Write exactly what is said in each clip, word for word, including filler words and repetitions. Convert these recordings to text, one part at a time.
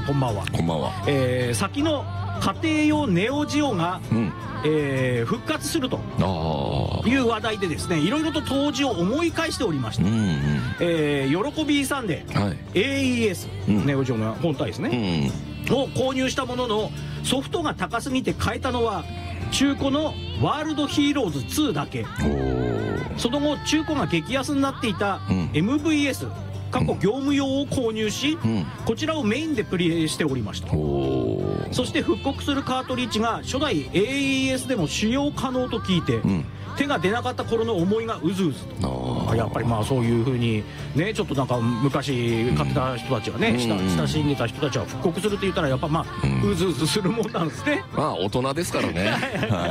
こんばんは。 こんばんは。 えー、先の家庭用ネオジオが、 うんえー復活するという話題でですね、いろいろと当時を思い返しておりました。 うんうん、 えー、喜びさんで、はい、エーイーエス、うん、ネオジオの本体ですね、うん、を購入したものの、ソフトが高すぎて買えたのは中古のワールドヒーローズツーだけ。その後中古が激安になっていた エムブイエス、過去業務用を購入し、うん、こちらをメインでプレイしておりました。そして復刻するカートリッジが初代 エーイーエス でも使用可能と聞いて、うん、手が出なかった頃の思いがうずうずと。やっぱりまあそういうふうにね、ちょっとなんか昔買ってた人たちがね、親、うん、しんでた人たちは復刻するって言ったらやっぱまあ、うん、うずうずするもんなんですね。 まあ大人ですからね。はい、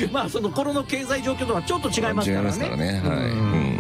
まあその頃の経済状況とはちょっと違いますからね。違いますからね。はい。うん、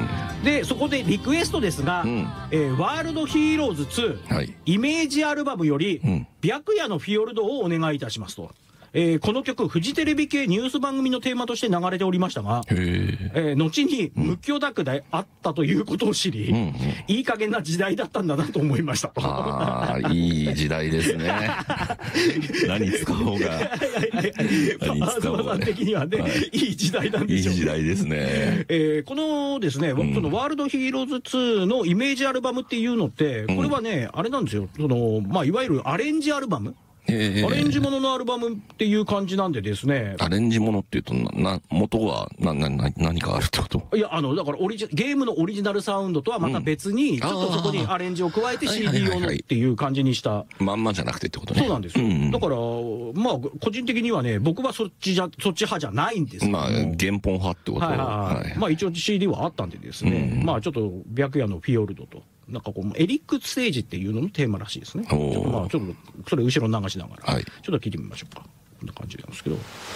でそこでリクエストですが、うん、えー、ワールドヒーローズツー、はい、イメージアルバムより、うん、白夜のフィヨルドをお願いいたしますと。えー、この曲、フジテレビ系ニュース番組のテーマとして流れておりましたが、えー、後に無許諾であったということを知り、うんうん、いい加減な時代だったんだなと思いましたと。 ああ、いい時代ですね。何使おうが。 何使おうが、ね。東さん的にはね、はい、いい時代なんでしょう。 いい時代ですね。 えー、このですね、うん、そのワールドヒーローズツーのイメージアルバムっていうのって、これはね、うん、あれなんですよ。その、まあ、いわゆるアレンジアルバム。えー、アレンジもののアルバムっていう感じなんでですね。 アレンジものっていうと、な、元は、な、な、な、何かあるってこと？ いや、あの、だからオリジ、ゲームのオリジナルサウンドとはまた別に、うん、ちょっとそこにアレンジを加えて シーディー 用のっていう感じにした。 まんまじゃなくてってことね。 そうなんですよ。うん、だから、まあ、個人的にはね、僕はそっちじゃ、そっち派じゃないんですけど。 まあ、原本派ってこと。 はいはいはい。まあ、一応 シーディー はあったんでですね、うん、まあ、ちょっと、白夜のフィヨルドと。なんかこうエリックステージっていうののテーマらしいですね。ちょっとまあちょっとそれ後ろ流しながら、はい、ちょっと聞いてみましょうか。こんな感じなんですけど。